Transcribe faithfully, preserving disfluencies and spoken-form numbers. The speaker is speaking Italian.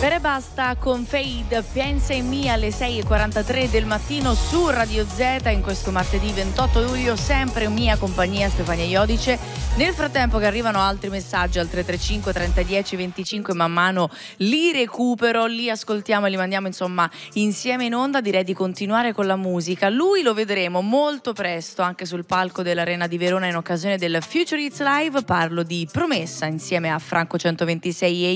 Per e basta con Fade, pensa in me alle sei e quarantatré del mattino su Radio Z in questo martedì ventotto luglio, sempre in mia compagnia Stefania Iodice. Nel frattempo che arrivano altri messaggi al tre tre cinque trenta dieci venticinque, man mano li recupero, li ascoltiamo e li mandiamo insomma insieme in onda. Direi di continuare con la musica. Lui lo vedremo molto presto anche sul palco dell'Arena di Verona in occasione del Future Hits Live. Parlo di Promessa insieme a Franco centoventisei e